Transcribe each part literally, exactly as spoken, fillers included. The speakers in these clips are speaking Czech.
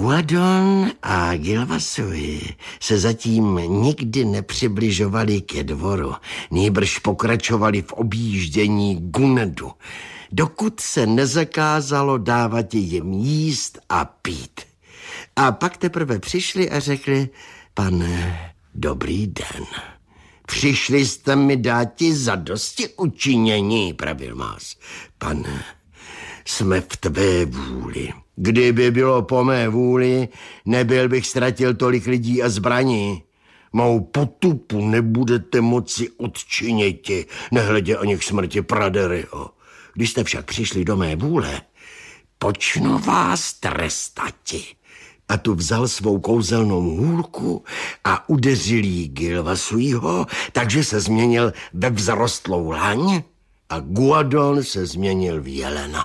Guadon a Gilvasuji se zatím nikdy nepřibližovali ke dvoru, nýbrž pokračovali v objíždění Gunedu, dokud se nezakázalo dávat jim jíst a pít. A pak teprve přišli a řekli: pane, dobrý den. Přišli jste mi dáti zadosti učinění, pravil Más. Pane, jsme v tvé vůli. Kdyby bylo po mé vůli, nebyl bych ztratil tolik lidí a zbraní. Mou potupu nebudete moci odčiniti, nehledě ani k smrti Praderyho. Když jste však přišli do mé vůle, počnu vás trestati. A tu vzal svou kouzelnou hůlku a udeřil jí Gilvasuiho, takže se změnil ve vzrostlou laň a Guadon se změnil v jelena.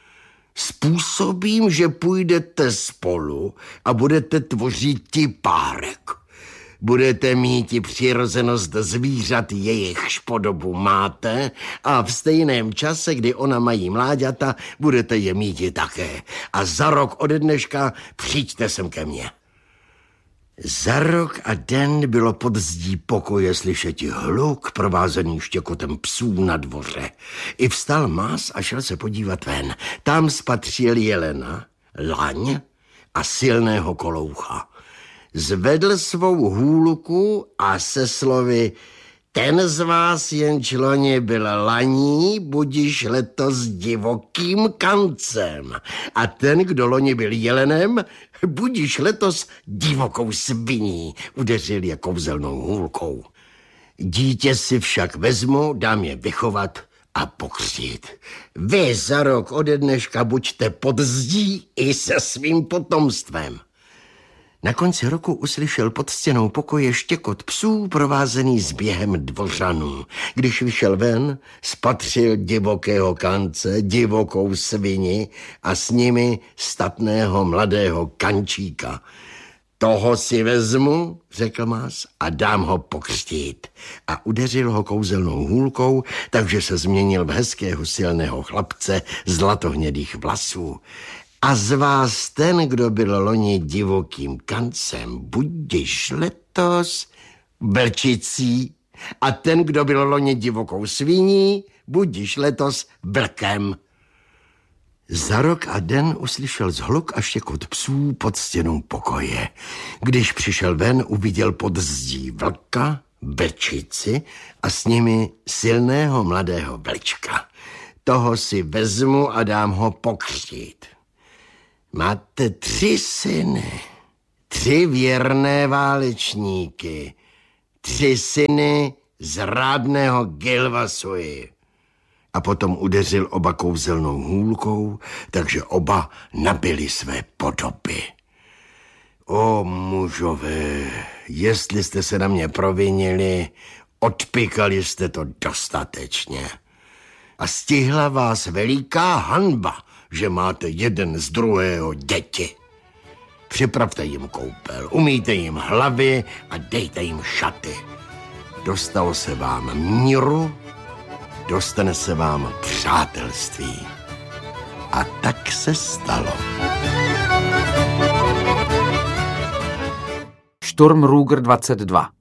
Způsobím, že půjdete spolu a budete tvořit ti párek. Budete mít i přirozenost zvířat, jejichž podobu máte, a v stejném čase, kdy ona mají mláďata, budete je mít i také. A za rok ode dneška přijďte sem ke mně. Za rok a den bylo pod zdí pokoje slyšet hluk provázený štěkotem psů na dvoře. I vstal Más a šel se podívat ven. Tam spatřil jelena, laň a silného koloucha. Zvedl svou hůlku a se slovy: ten z vás, jenž loni byl laní, budiž letos divokým kancem. A ten, kdo loni byl jelenem, budiž letos divokou sviní, udeřil je kouzelnou hůlkou. Dítě si však vezmu, dám je vychovat a pokřtít. Vy za rok ode dneška buďte pod zdí i se svým potomstvem. Na konci roku uslyšel pod stěnou pokoje štěkot psů provázený zběhem dvořanů. Když vyšel ven, spatřil divokého kance, divokou svini a s nimi statného mladého kančíka. Toho si vezmu, řekl Más, a dám ho pokřtít. A udeřil ho kouzelnou hůlkou, takže se změnil v hezkého silného chlapce zlatohnědých vlasů. A z vás ten, kdo byl loni divokým kancem, budiž letos vlčicí, a ten, kdo byl loni divokou sviní, budiž letos vlkem. Za rok a den uslyšel zhluk a štěkot psů pod stěnou pokoje. Když přišel ven, uviděl pod zdí vlka, vlčici a s nimi silného mladého vlčka. Toho si vezmu a dám ho pokřtít. Máte tři syny, tři věrné válečníky, tři syny zrádného Gilvasuji. A potom udeřil oba kouzelnou hůlkou, takže oba nabili své podoby. O mužové, jestli jste se na mě provinili, odpykali jste to dostatečně. A stihla vás veliká hanba, že máte jeden z druhého děti. Připravte jim koupel, umýjte jim hlavy a dejte jim šaty. Dostalo se vám míru, dostane se vám přátelství. A tak se stalo. Sturm Ruger dvacet dva.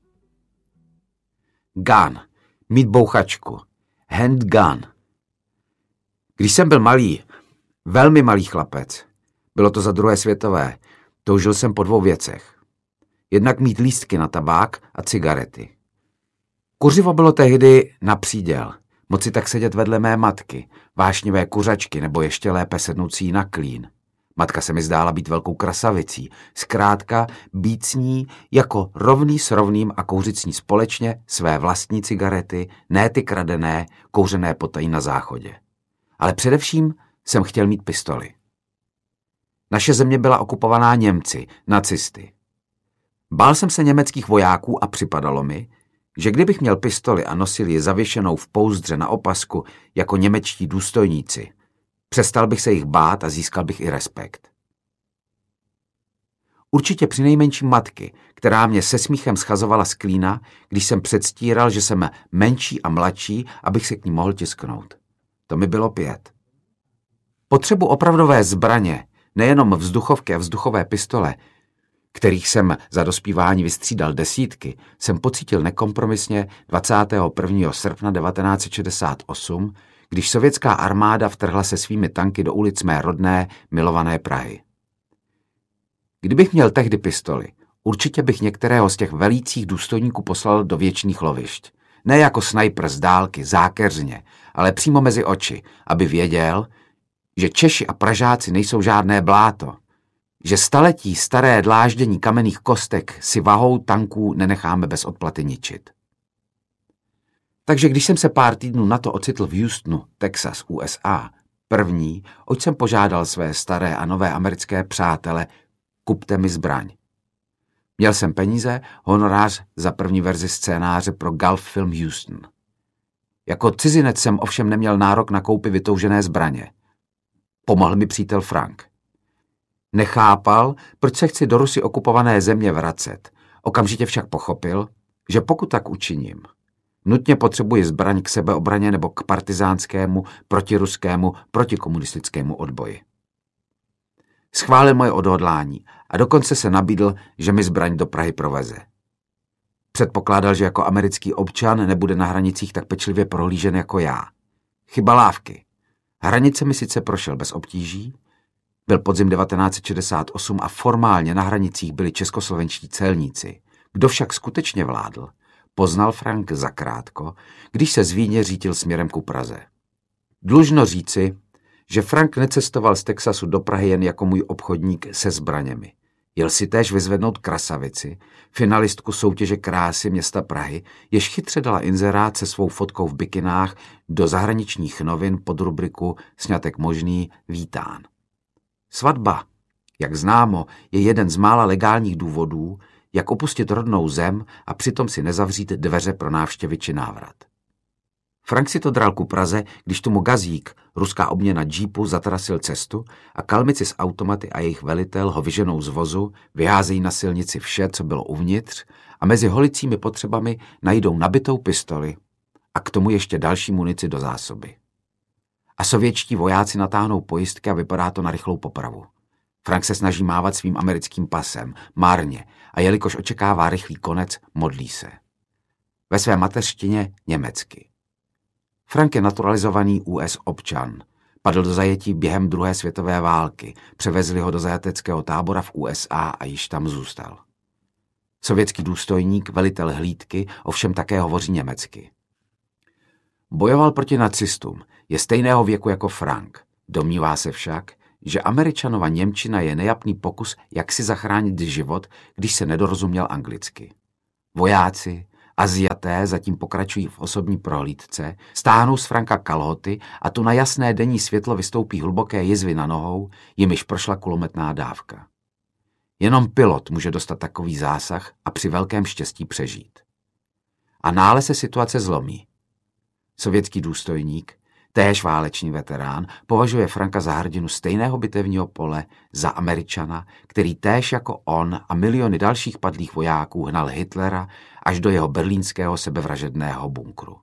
Gun. Mít bouchačku. Handgun. Když jsem byl malý, velmi malý chlapec, bylo to za druhé světové, toužil jsem po dvou věcech. Jednak mít lístky na tabák a cigarety. Kuřivo bylo tehdy na příděl, moci tak sedět vedle mé matky, vášnivé kuřačky nebo ještě lépe sednoucí na klín. Matka se mi zdála být velkou krasavicí, zkrátka být s ní jako rovný s rovným a kouřit s ní společně své vlastní cigarety, ne ty kradené, kouřené potají na záchodě. Ale především jsem chtěl mít pistoli. Naše země byla okupovaná Němci, nacisty. Bál jsem se německých vojáků a připadalo mi, že kdybych měl pistoli a nosil ji zavěšenou v pouzdře na opasku jako němečtí důstojníci, přestal bych se jich bát a získal bych i respekt. Určitě přinejmenším matky, která mě se smíchem schazovala z klína, když jsem předstíral, že jsem menší a mladší, abych se k ní mohl tisknout. To mi bylo pět. Potřebu opravdové zbraně nejenom vzduchovky a vzduchové pistole, kterých jsem za dospívání vystřídal desítky, jsem pocítil nekompromisně dvacátého prvního srpna devatenáct set šedesát osm, když sovětská armáda vtrhla se svými tanky do ulic mé rodné, milované Prahy. Kdybych měl tehdy pistoli, určitě bych některého z těch velících důstojníků poslal do věčných lovišť. Ne jako snajper z dálky, zákeřně, ale přímo mezi oči, aby věděl, že Češi a Pražáci nejsou žádné bláto, že staletí staré dláždění kamenných kostek si vahou tanků nenecháme bez odplaty ničit. Takže když jsem se pár týdnů na to ocitl v Houstonu, Texas, U S A, první, oč jsem požádal své staré a nové americké přátele, kupte mi zbraň. Měl jsem peníze, honorář za první verzi scénáře pro Gulf Film Houston. Jako cizinec jsem ovšem neměl nárok na koupi vytoužené zbraně. Pomohl mi přítel Frank. Nechápal, proč se chci do Rusy okupované země vracet. Okamžitě však pochopil, že pokud tak učiním, nutně potřebuji zbraň k sebeobraně nebo k partizánskému, protiruskému, protikomunistickému odboji. Schválil moje odhodlání a dokonce se nabídl, že mi zbraň do Prahy proveze. Předpokládal, že jako americký občan nebude na hranicích tak pečlivě prohlížen jako já. Chyba lávky. Hranice mi sice prošel bez obtíží, byl podzim devatenáct set šedesát osm a formálně na hranicích byli českoslovenští celníci. Kdo však skutečně vládl, poznal Frank zakrátko, když se z Vídně řítil směrem ku Praze. Dlužno říci, že Frank necestoval z Texasu do Prahy jen jako můj obchodník se zbraněmi. Jel si též vyzvednout krasavici, finalistku soutěže krásy města Prahy, jež chytře dala inzerát se svou fotkou v bikinách do zahraničních novin pod rubriku Sňatek možný, vítán. Svatba, jak známo, je jeden z mála legálních důvodů, jak opustit rodnou zem a přitom si nezavřít dveře pro návštěvy či návrat. Frank si to dral ku Praze, když tomu Gazík, ruská obměna džípu, zatrasil cestu a kalmici s automaty a jejich velitel ho vyženou z vozu, vyházejí na silnici vše, co bylo uvnitř, a mezi holicími potřebami najdou nabitou pistoli a k tomu ještě další munici do zásoby. A sovětští vojáci natáhnou pojistky a vypadá to na rychlou popravu. Frank se snaží mávat svým americkým pasem, marně, a jelikož očekává rychlý konec, modlí se. Ve své mateřštině německy. Frank je naturalizovaný U S občan. Padl do zajetí během druhé světové války, převezli ho do zajateckého tábora v U S A a již tam zůstal. Sovětský důstojník, velitel hlídky, ovšem také hovoří německy. Bojoval proti nacistům, je stejného věku jako Frank. Domnívá se však, že Američanova němčina je nejapný pokus, jak si zachránit život, když se nedorozuměl anglicky. Vojáci, Aziaté zatím pokračují v osobní prohlídce, stáhnou z Franka kalhoty a tu na jasné denní světlo vystoupí hluboké jizvy na nohou, jimiž prošla kulometná dávka. Jenom pilot může dostat takový zásah a při velkém štěstí přežít. A náhle se situace zlomí. Sovětský důstojník, též váleční veterán, považuje Franka za hrdinu stejného bitevního pole, za Američana, který též jako on a miliony dalších padlých vojáků hnal Hitlera až do jeho berlínského sebevražedného bunkru.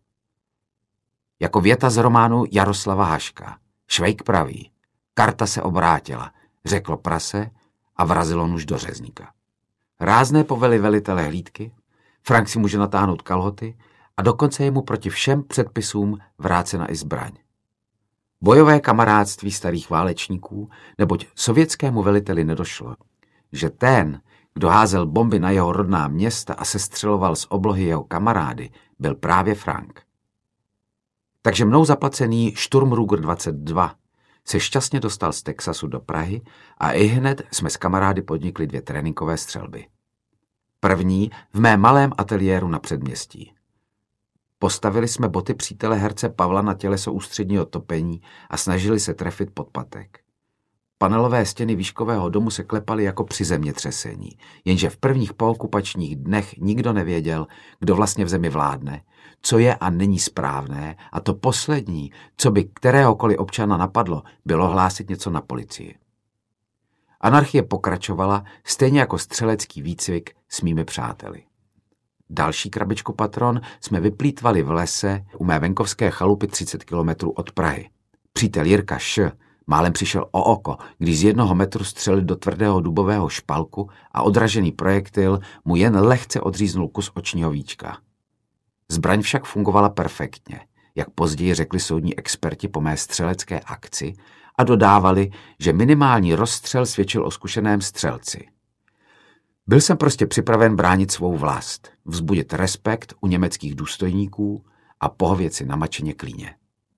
Jako věta z románu Jaroslava Haška. Švejk praví, karta se obrátila, řeklo prase a vrazilo nůž do řezníka. Rázné povely velitele hlídky, Frank si může natáhnout kalhoty a dokonce je mu proti všem předpisům vrácena i zbraň. Bojové kamarádství starých válečníků, neboť sovětskému veliteli nedošlo, že ten, kdo házel bomby na jeho rodná města a sestřeloval z oblohy jeho kamarády, byl právě Frank. Takže mnou zaplacený Sturmruger dvacet dva se šťastně dostal z Texasu do Prahy a ihned jsme s kamarády podnikli dvě tréninkové střelby. První v mém malém ateliéru na předměstí. Postavili jsme boty přítele herce Pavla na těleso ústředního topení a snažili se trefit podpatek. Panelové stěny výškového domu se klepaly jako při zemětřesení, jenže v prvních pookupačních dnech nikdo nevěděl, kdo vlastně v zemi vládne, co je a není správné, a to poslední, co by kteréhokoliv občana napadlo, bylo hlásit něco na policii. Anarchie pokračovala, stejně jako střelecký výcvik s mými přáteli. Další krabičku patron jsme vyplýtvali v lese u mé venkovské chalupy třicet kilometrů od Prahy. Přítel Jirka Š. Málem přišel o oko, když z jednoho metru střelil do tvrdého dubového špalku a odražený projektil mu jen lehce odříznul kus očního víčka. Zbraň však fungovala perfektně, jak později řekli soudní experti po mé střelecké akci a dodávali, že minimální rozstřel svědčil o zkušeném střelci. Byl jsem prostě připraven bránit svou vlast, vzbudit respekt u německých důstojníků a pohovět si namačeně klíně.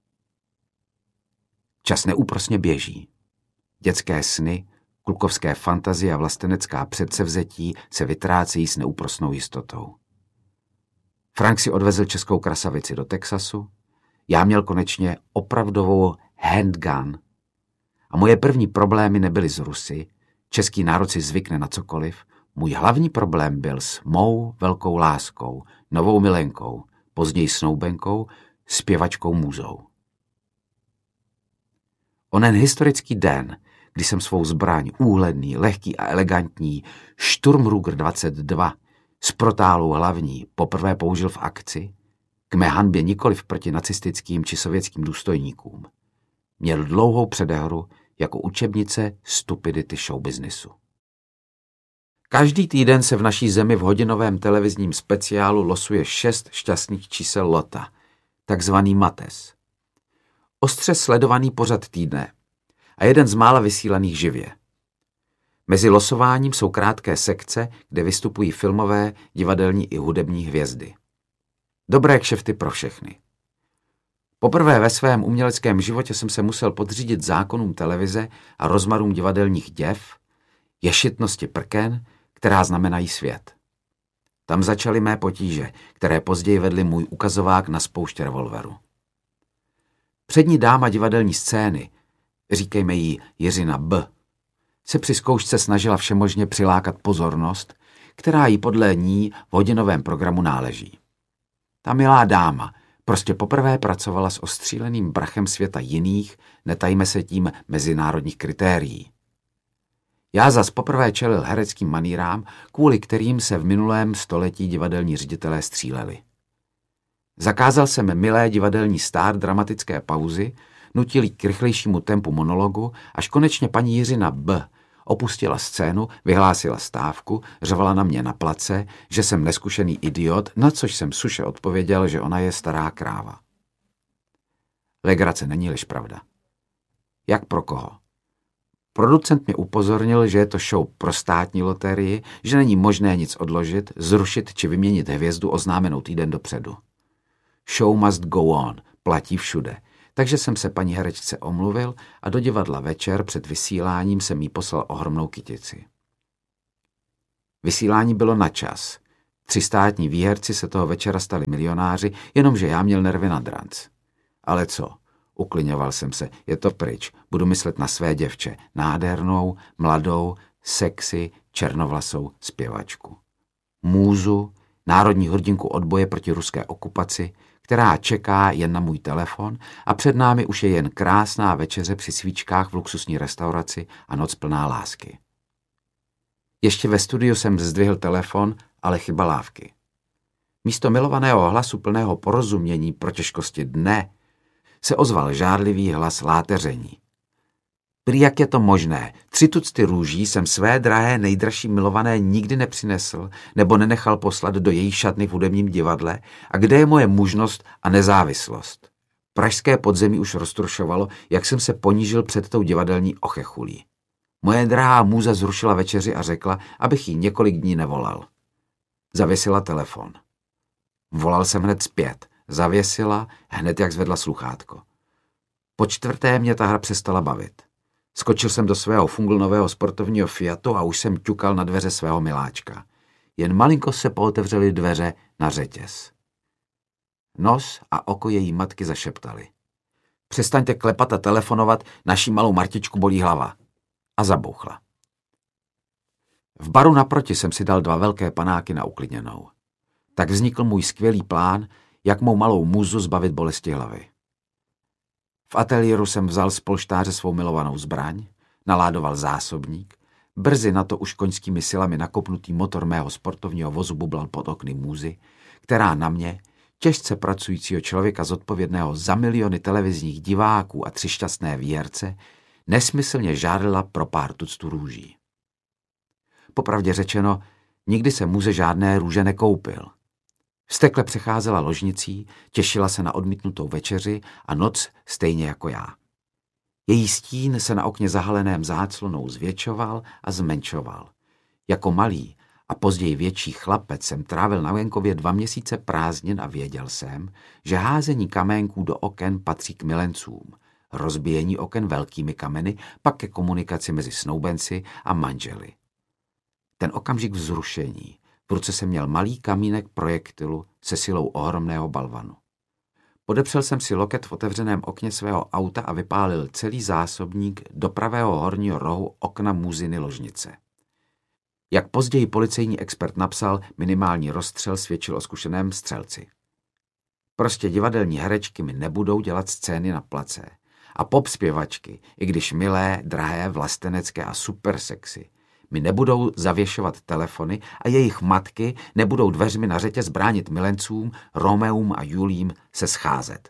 Čas neúprosně běží. Dětské sny, klukovské fantazie a vlastenecká předsevzetí se vytrácejí s neúprosnou jistotou. Frank si odvezl českou krasavici do Texasu, já měl konečně opravdovou handgun a moje první problémy nebyly z Rusy, český národ si zvykne na cokoliv, můj hlavní problém byl s mou velkou láskou, novou milenkou, později snoubenkou, zpěvačkou Můzou. Onen historický den, kdy jsem svou zbraň úhledný, lehký a elegantní Sturmruger dvacet dva s protálou hlavní poprvé použil v akci, k mé hanbě nikoliv proti nacistickým či sovětským důstojníkům. Měl dlouhou předehru jako učebnice stupidity showbiznisu. Každý týden se v naší zemi v hodinovém televizním speciálu losuje šest šťastných čísel lota, takzvaný Mates. Ostře sledovaný pořad týdne a jeden z mála vysílaných živě. Mezi losováním jsou krátké sekce, kde vystupují filmové, divadelní i hudební hvězdy. Dobré kšefty pro všechny. Poprvé ve svém uměleckém životě jsem se musel podřídit zákonům televize a rozmarům divadelních děv, ješitnosti prken, která znamenají svět. Tam začaly mé potíže, které později vedly můj ukazovák na spouště revolveru. Přední dáma divadelní scény, říkejme jí Jiřina B., se při zkoušce snažila všemožně přilákat pozornost, která jí podle ní v hodinovém programu náleží. Ta milá dáma prostě poprvé pracovala s ostříleným brachem světa jiných, netajme se tím, mezinárodních kritérií. Já zas poprvé čelil hereckým manýrám, kvůli kterým se v minulém století divadelní ředitelé stříleli. Zakázal jsem milé divadelní star dramatické pauzy, nutil jí k rychlejšímu tempu monologu, až konečně paní Jiřina B. opustila scénu, vyhlásila stávku, řvala na mě na place, že jsem neskušený idiot, na což jsem suše odpověděl, že ona je stará kráva. Legrace, není-liž pravda. Jak pro koho? Producent mě upozornil, že je to show pro státní loterii, že není možné nic odložit, zrušit či vyměnit hvězdu oznámenou týden dopředu. Show must go on, platí všude. Takže jsem se paní herečce omluvil a do divadla večer před vysíláním jsem jí poslal ohromnou kytici. Vysílání bylo na čas. Tři státní výherci se toho večera stali milionáři, jenomže já měl nervy na dranc. Ale co? Uklidňoval jsem se, je to pryč, budu myslet na své děvče, nádhernou, mladou, sexy, černovlasou zpěvačku. Můzu, národní hrdinku odboje proti ruské okupaci, která čeká jen na můj telefon a před námi už je jen krásná večeře při svíčkách v luxusní restauraci a noc plná lásky. Ještě ve studiu jsem zdvihl telefon, ale chyba lávky. Místo milovaného hlasu plného porozumění pro těžkosti dne se ozval žárlivý hlas láteření. Prý jak je to možné, tři tucty růží jsem své drahé nejdražší milované nikdy nepřinesl nebo nenechal poslat do její šatny v hudebním divadle a kde je moje mužnost a nezávislost. Pražské podzemí už roztrušovalo, jak jsem se ponížil před tou divadelní ochechulí. Moje drahá můza zrušila večeři a řekla, abych jí několik dní nevolal. Zavěsila telefon. Volal jsem hned zpět. Zavěsila, hned jak zvedla sluchátko. Po čtvrté mě ta hra přestala bavit. Skočil jsem do svého funglnového sportovního Fiatu a už jsem ťukal na dveře svého miláčka. Jen malinko se pootevřely dveře na řetěz. Nos a oko její matky zašeptali. Přestaňte klepat a telefonovat, naší malou Martičku bolí hlava. A zabouchla. V baru naproti jsem si dal dva velké panáky na uklidněnou. Tak vznikl můj skvělý plán, jak mou malou můzu zbavit bolesti hlavy. V ateliéru jsem vzal z polštáře svou milovanou zbraň, naládoval zásobník, brzy na to už koňskými silami nakopnutý motor mého sportovního vozu bublal pod okny můzy, která na mě, těžce pracujícího člověka zodpovědného za miliony televizních diváků a tři šťastné výherce, nesmyslně žárlila pro pár tuctů růží. Popravdě řečeno, nikdy se muze žádné růže nekoupil. Vztekle přecházela ložnicí, těšila se na odmítnutou večeři a noc stejně jako já. Její stín se na okně zahaleném záclonou zvětšoval a zmenšoval. Jako malý a později větší chlapec jsem trávil na venkově dva měsíce prázdnin a věděl jsem, že házení kaménků do oken patří k milencům, rozbíjení oken velkými kameny pak ke komunikaci mezi snoubenci a manželi. Ten okamžik vzrušení. V ruce jsem měl malý kamínek projektilu se silou ohromného balvanu. Podepřel jsem si loket v otevřeném okně svého auta a vypálil celý zásobník do pravého horního rohu okna Můziny ložnice. Jak později policejní expert napsal, minimální rozstřel svědčil o zkušeném střelci. Prostě divadelní herečky mi nebudou dělat scény na place. A pop zpěvačky, i když milé, drahé, vlastenecké a super sexy, mi nebudou zavěšovat telefony a jejich matky nebudou dveřmi na řetěz bránit milencům, Romeum a Julím se scházet.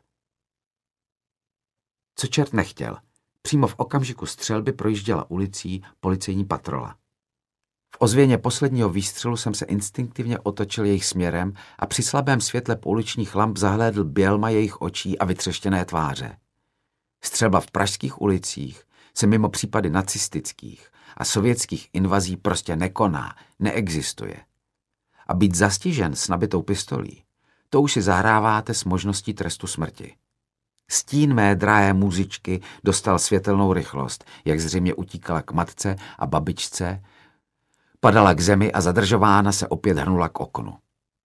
Co čert nechtěl, přímo v okamžiku střelby projížděla ulicí policejní patrola. V ozvěně posledního výstřelu jsem se instinktivně otočil jejich směrem a při slabém světle pouličních lamp zahlédl bělma jejich očí a vytřeštěné tváře. Střelba v pražských ulicích se mimo případy nacistických a sovětských invazí prostě nekoná, neexistuje. A být zastižen s nabitou pistolí, to už si zahráváte s možností trestu smrti. Stín mé drahé muzičky dostal světelnou rychlost, jak zřejmě utíkala k matce a babičce, padala k zemi a zadržována se opět hrnula k oknu.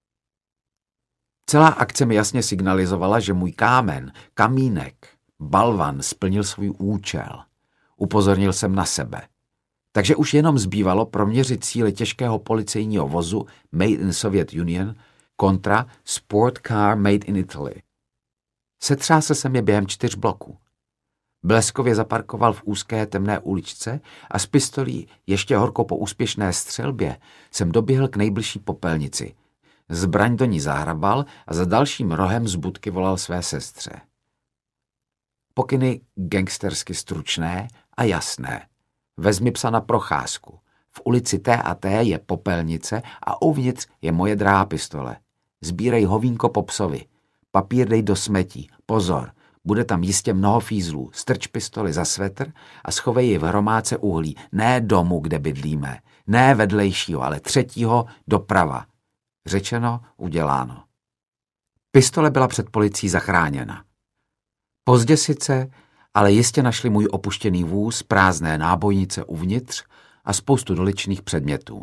Celá akce mi jasně signalizovala, že můj kámen, kamínek, balvan splnil svůj účel. Upozornil jsem na sebe. Takže už jenom zbývalo proměřit síly těžkého policejního vozu Made in Soviet Union kontra Sport Car Made in Italy. Setřásl jsem je během čtyř bloků. Bleskově zaparkoval v úzké temné uličce a s pistolí, ještě horko po úspěšné střelbě, jsem doběhl k nejbližší popelnici. Zbraň do ní zahrabal a za dalším rohem z budky volal své sestře. Pokyny gangstersky stručné a jasné. Vezmi psa na procházku. V ulici té a té je popelnice a uvnitř je moje drahá pistole. Sbírej hovínko po psovi. Papír dej do smetí. Pozor, bude tam jistě mnoho fízlů. Strč pistoli za svetr a schovej ji v hromádce uhlí. Ne domu, kde bydlíme. Ne vedlejšího, ale třetího doprava. Řečeno, uděláno. Pistole byla před policií zachráněna. Pozdě sice, ale jistě našli můj opuštěný vůz, prázdné nábojnice uvnitř a spoustu doličných předmětů.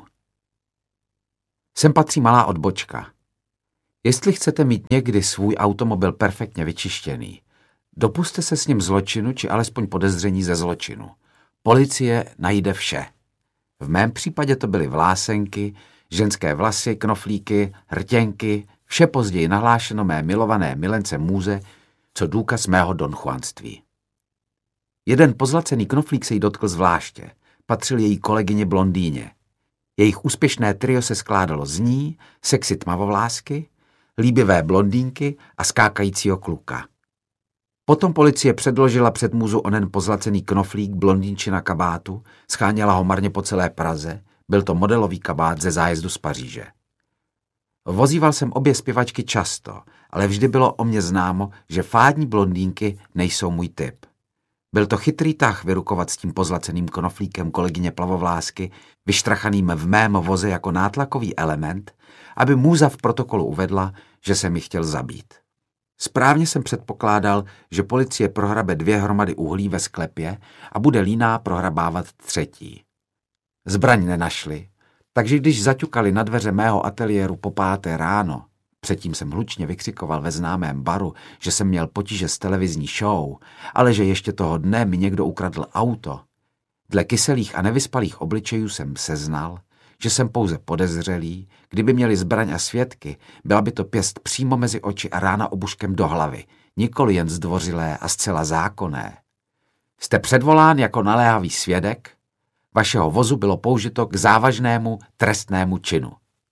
Sem patří malá odbočka. Jestli chcete mít někdy svůj automobil perfektně vyčištěný, dopuste se s ním zločinu či alespoň podezření ze zločinu. Policie najde vše. V mém případě to byly vlásenky, ženské vlasy, knoflíky, hrtěnky, vše později nahlášeno mé milované milence Můze, co důkaz mého donchuanství. Jeden pozlacený knoflík se jí dotkl zvláště. Patřil její kolegyně blondýně. Jejich úspěšné trio se skládalo z ní, sexy tmavovlásky, líbivé blondýnky a skákajícího kluka. Potom policie předložila před Můzu onen pozlacený knoflík blondýnči na kabátu, scháněla ho marně po celé Praze, byl to modelový kabát ze zájezdu z Paříže. Vozíval jsem obě zpěvačky často, ale vždy bylo o mně známo, že fádní blondýnky nejsou můj typ. Byl to chytrý tah vyrukovat s tím pozlaceným knoflíkem kolegyně plavovlásky, vyštrachaným v mém voze jako nátlakový element, aby Můza v protokolu uvedla, že jsem ji chtěl zabít. Správně jsem předpokládal, že policie prohrabe dvě hromady uhlí ve sklepě a bude líná prohrabávat třetí. Zbraň nenašli, takže když zaťukali na dveře mého ateliéru po páté ráno, předtím jsem hlučně vykřikoval ve známém baru, že jsem měl potíže s televizní show, ale že ještě toho dne mi někdo ukradl auto. Dle kyselých a nevyspalých obličejů jsem seznal, že jsem pouze podezřelý, kdyby měli zbraň a svědky, byla by to pěst přímo mezi oči a rána obuškem do hlavy, nikoli jen zdvořilé a zcela zákonné. Jste předvolán jako naléhavý svědek, vašeho vozu bylo použito k závažnému trestnému činu.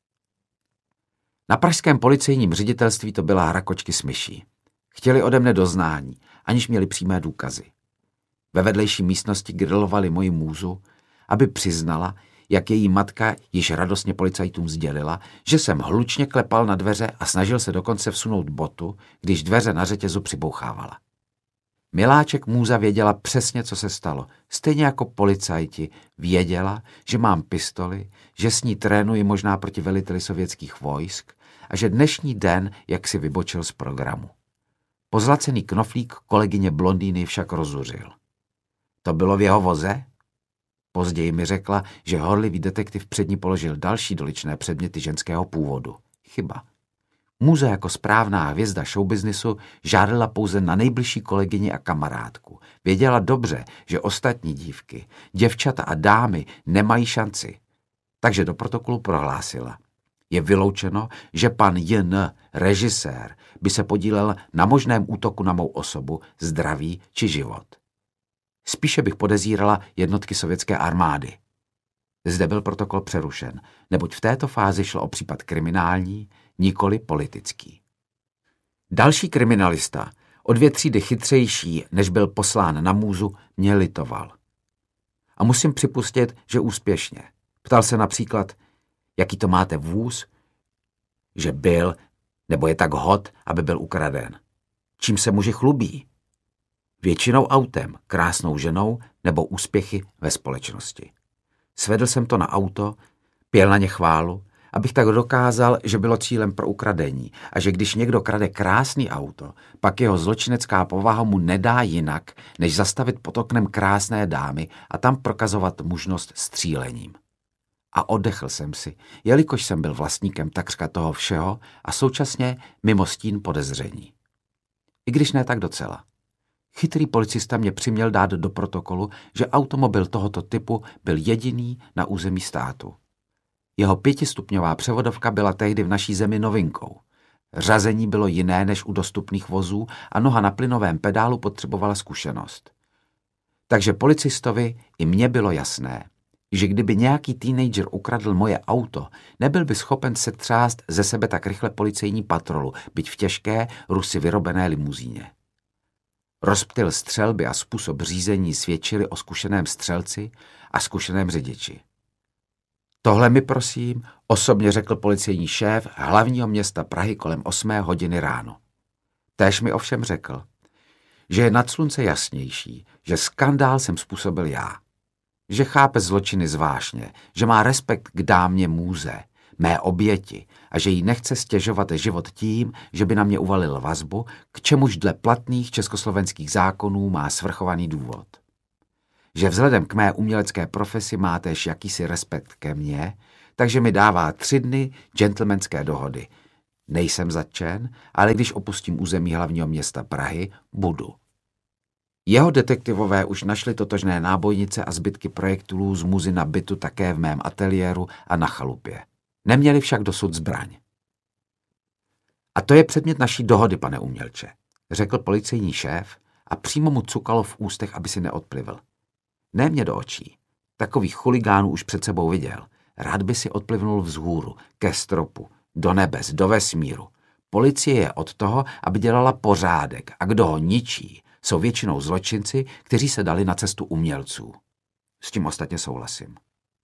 Na pražském policejním ředitelství to byla hra kočky s myší. Chtěli ode mne doznání, aniž měli přímé důkazy. Ve vedlejší místnosti grilovali moji můzu, aby přiznala, jak její matka již radostně policajtům sdělila, že jsem hlučně klepal na dveře a snažil se dokonce vsunout botu, když dveře na řetězu přibouchávala. Miláček můza věděla přesně, co se stalo. Stejně jako policajti věděla, že mám pistoli, že s ní trénuji možná proti veliteli sovětských vojsk a že dnešní den jak si vybočil z programu. Pozlacený knoflík kolegyně blondýny však rozuřil. To bylo v jeho voze? Později mi řekla, že horlivý detektiv před ní položil další doličné předměty ženského původu. Chyba. Můza jako správná hvězda showbiznisu žádala pouze na nejbližší kolegyni a kamarádku. Věděla dobře, že ostatní dívky, děvčata a dámy nemají šanci. Takže do protokolu prohlásila. Je vyloučeno, že pan J N, režisér, by se podílel na možném útoku na mou osobu, zdraví či život. Spíše bych podezírala jednotky sovětské armády. Zde byl protokol přerušen, neboť v této fázi šlo o případ kriminální, nikoli politický. Další kriminalista, o dvě třídy chytřejší, než byl poslán na můzu, mě litoval. A musím připustit, že úspěšně. Ptal se například, jaký to máte vůz, že byl, nebo je tak hot, aby byl ukraden. Čím se muži chlubí? Většinou autem, krásnou ženou nebo úspěchy ve společnosti. Svedl jsem to na auto, pěl na ně chválu, abych tak dokázal, že bylo cílem pro ukradení a že když někdo krade krásný auto, pak jeho zločinecká povaha mu nedá jinak, než zastavit pod oknem krásné dámy a tam prokazovat mužnost střílením. A oddechl jsem si, jelikož jsem byl vlastníkem takřka toho všeho a současně mimo stín podezření. I když ne tak docela. Chytrý policista mě přiměl dát do protokolu, že automobil tohoto typu byl jediný na území státu. Jeho pětistupňová převodovka byla tehdy v naší zemi novinkou. Řazení bylo jiné než u dostupných vozů a noha na plynovém pedálu potřebovala zkušenost. Takže policistovi i mně bylo jasné, že kdyby nějaký teenager ukradl moje auto, nebyl by schopen setřást ze sebe tak rychle policejní patrolu, byť v těžké, Rusy vyrobené limuzíně. Rozptyl střelby a způsob řízení svědčili o zkušeném střelci a zkušeném řidiči. Tohle mi prosím, osobně řekl policejní šéf hlavního města Prahy kolem osmé hodiny ráno. Též mi ovšem řekl, že je nad slunce jasnější, že skandál jsem způsobil já. Že chápe zločiny zvážně, že má respekt k dámě můze, mé oběti a že jí nechce stěžovat život tím, že by na mě uvalil vazbu, k čemuž dle platných československých zákonů má svrchovaný důvod. Že vzhledem k mé umělecké profesi má též jakýsi respekt ke mně, takže mi dává tři dny gentlemanské dohody. Nejsem zatčen, ale když opustím území hlavního města Prahy, budu. Jeho detektivové už našli totožné nábojnice a zbytky projektilů z muzy na bytu také v mém ateliéru a na chalupě. Neměli však dosud zbraň. A to je předmět naší dohody, pane umělče, řekl policejní šéf a přímo mu cukalo v ústech, aby si neodplivl. Ne mě do očí. Takových chuligánů už před sebou viděl. Rád by si odplivnul vzhůru, ke stropu, do nebes, do vesmíru. Policie je od toho, aby dělala pořádek a kdo ho ničí, jsou většinou zločinci, kteří se dali na cestu umělců. S tím ostatně souhlasím.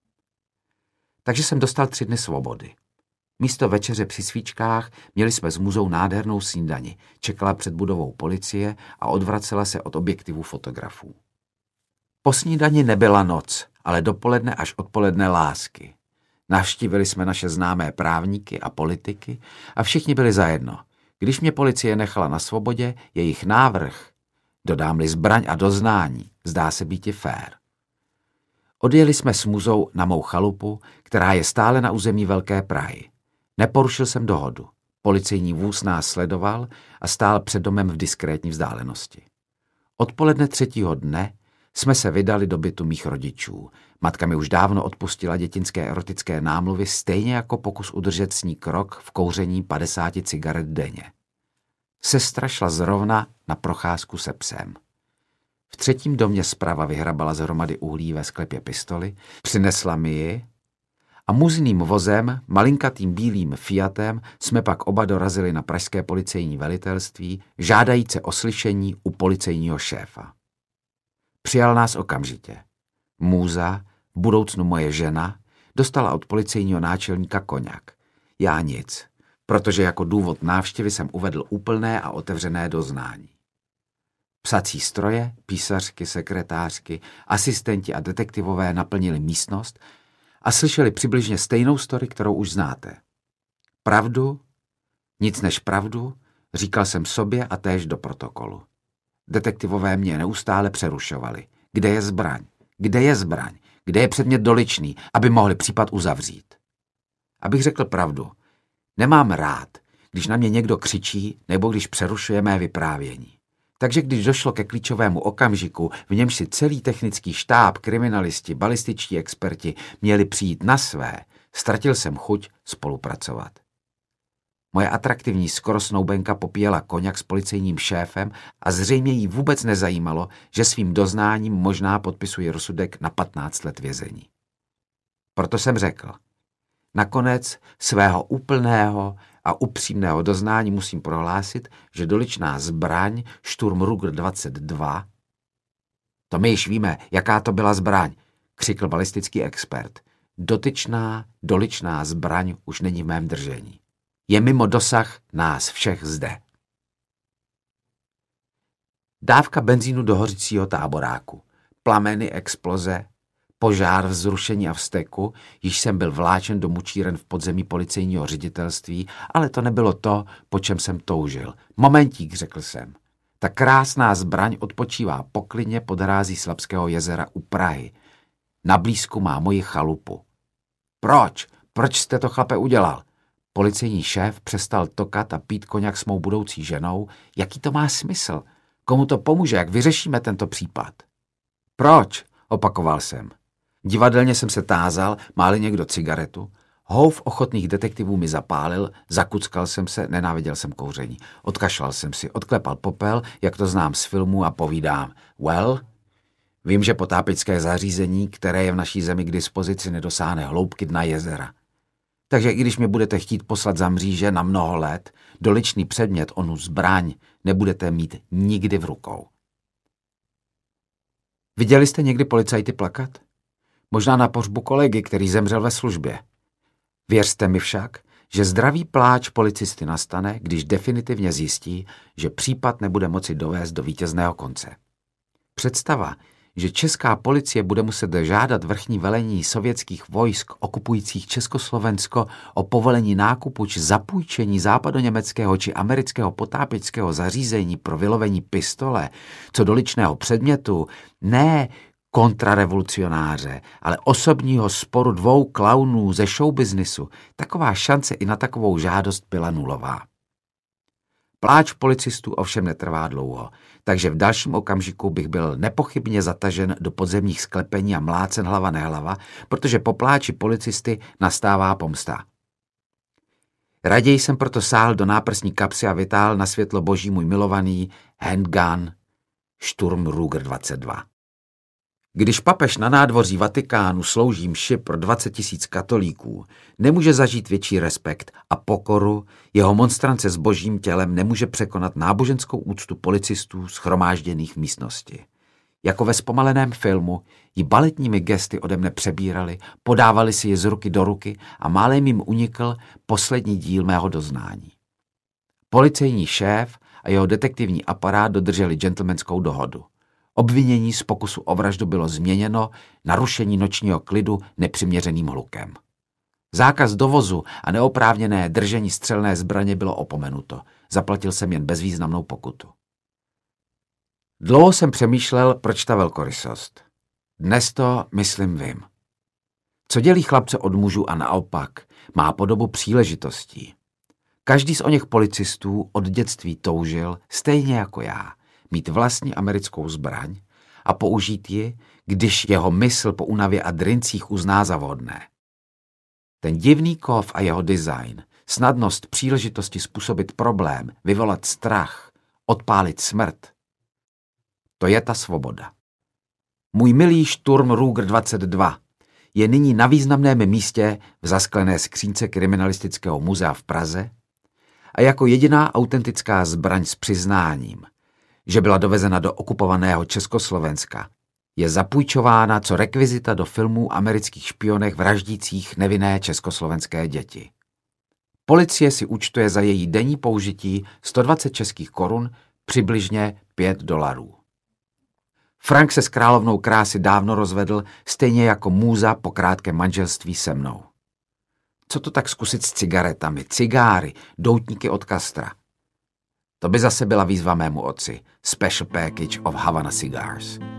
Takže jsem dostal tři dny svobody. Místo večeře při svíčkách měli jsme s muzou nádhernou snídani, čekala před budovou policie a odvracela se od objektivů fotografů. Po snídani nebyla noc, ale dopoledne až odpoledne lásky. Navštívili jsme naše známé právníky a politiky a všichni byli zajedno. Když mě policie nechala na svobodě, jejich návrh, dodám-li zbraň a doznání, zdá se býti fér. Odjeli jsme s muzou na mou chalupu, která je stále na území Velké Prahy. Neporušil jsem dohodu. Policejní vůz nás sledoval a stál před domem v diskrétní vzdálenosti. Odpoledne třetího dne jsme se vydali do bytu mých rodičů. Matka mi už dávno odpustila dětinské erotické námluvy, stejně jako pokus udržet s ní krok v kouření padesáti cigaret denně. Sestra šla zrovna na procházku se psem. V třetím domě zprava vyhrabala z hromady uhlí ve sklepě pistoli, přinesla mi ji a muzným vozem, malinkatým bílým Fiatem, jsme pak oba dorazili na pražské policejní velitelství, žádajíce o slyšení u policejního šéfa. Přijal nás okamžitě. Můza, v budoucnu moje žena, dostala od policejního náčelníka koňak. Já nic, protože jako důvod návštěvy jsem uvedl úplné a otevřené doznání. Psací stroje, písařky, sekretářky, asistenti a detektivové naplnili místnost a slyšeli přibližně stejnou story, kterou už znáte. Pravdu, nic než pravdu, říkal jsem sobě a též do protokolu. Detektivové mě neustále přerušovali. Kde je zbraň? Kde je zbraň? Kde je předmět doličný, aby mohli případ uzavřít? Abych řekl pravdu, nemám rád, když na mě někdo křičí nebo když přerušuje mé vyprávění. Takže když došlo ke klíčovému okamžiku, v němž si celý technický štáb, kriminalisti, balističtí experti měli přijít na své, ztratil jsem chuť spolupracovat. Moje atraktivní skoro snoubenka popíjela koňak s policejním šéfem a zřejmě jí vůbec nezajímalo, že svým doznáním možná podpisuje rozsudek na patnáct let vězení. Proto jsem řekl, nakonec svého úplného a upřímného doznání musím prohlásit, že doličná zbraň Sturm Ruger dvacet dva, to my již víme, jaká to byla zbraň, křikl balistický expert. Dotyčná, doličná zbraň už není v mém držení. Je mimo dosah nás všech zde. Dávka benzínu do hořícího táboráku, plameny, exploze, požár, vzrušení a vzteku, již jsem byl vláčen do mučíren v podzemí policejního ředitelství, ale to nebylo to, po čem jsem toužil. Momentík, řekl jsem. Ta krásná zbraň odpočívá poklině pod hrází Slabského jezera u Prahy. Na blízku má moji chalupu. Proč? Proč jste to, chlape, udělal? Policejní šéf přestal tokat a pít koňak s mou budoucí ženou. Jaký to má smysl? Komu to pomůže, jak vyřešíme tento případ? Proč? Opakoval jsem. Divadelně jsem se tázal, má-li někdo cigaretu. Houf ochotných detektivů mi zapálil, zakuckal jsem se, nenáviděl jsem kouření. Odkašlal jsem si, odklepal popel, jak to znám z filmu a povídám. Well, vím, že potápěčské zařízení, které je v naší zemi k dispozici, nedosáhne hloubky dna jezera. Takže i když mě budete chtít poslat za mříže na mnoho let, doličný předmět, onu zbraň, nebudete mít nikdy v rukou. Viděli jste někdy policajty plakat? Možná na pohřbu kolegy, který zemřel ve službě. Věřte mi však, že zdravý pláč policisty nastane, když definitivně zjistí, že případ nebude moci dovést do vítězného konce. Představa, že česká policie bude muset žádat vrchní velení sovětských vojsk okupujících Československo o povolení nákupu či zapůjčení západoněmeckého či amerického potápěčského zařízení pro vylovení pistole, co doličného předmětu, ne kontrarevolucionáře, ale osobního sporu dvou klaunů ze showbiznisu, taková šance i na takovou žádost byla nulová. Pláč policistů ovšem netrvá dlouho, takže v dalším okamžiku bych byl nepochybně zatažen do podzemních sklepení a mlácen hlava nehlava, protože po pláči policisty nastává pomsta. Raději jsem proto sáhl do náprsní kapsy a vytáhl na světlo boží můj milovaný handgun Sturm Ruger dvacet dva. Když papež na nádvoří Vatikánu slouží mši pro dvacet tisíc katolíků, nemůže zažít větší respekt a pokoru, jeho monstrance s božím tělem nemůže překonat náboženskou úctu policistů shromážděných v místnosti. Jako ve zpomaleném filmu ji baletními gesty ode mne přebírali, podávali si ji z ruky do ruky a málem jim unikl poslední díl mého doznání. Policejní šéf a jeho detektivní aparát dodrželi gentlemanskou dohodu. Obvinění z pokusu o vraždu bylo změněno, narušení nočního klidu nepřiměřeným hlukem. Zákaz dovozu a neoprávněné držení střelné zbraně bylo opomenuto. Zaplatil jsem jen bezvýznamnou pokutu. Dlouho jsem přemýšlel, proč ta velkorysost. Dnes to, myslím, vím. Co dělí chlapce od mužů a naopak, má podobu příležitostí. Každý z oněch policistů od dětství toužil, stejně jako já, mít vlastní americkou zbraň a použít ji, když jeho mysl po únavě a drincích uzná za vhodné. Ten divný kov a jeho design, snadnost příležitosti způsobit problém, vyvolat strach, odpálit smrt, to je ta svoboda. Můj milý Sturm Ruger dvacet dva je nyní na významném místě v zasklené skřínce kriminalistického muzea v Praze a jako jediná autentická zbraň s přiznáním, že byla dovezena do okupovaného Československa, je zapůjčována co rekvizita do filmů amerických špionech vraždících nevinné československé děti. Policie si účtuje za její denní použití sto dvacet českých korun, přibližně pět dolarů. Frank se s královnou krásy dávno rozvedl, stejně jako můza po krátkém manželství se mnou. Co to tak zkusit s cigaretami, cigáry, doutníky od Castra? To by zase byla výzva mému otci. Special package of Havana cigars.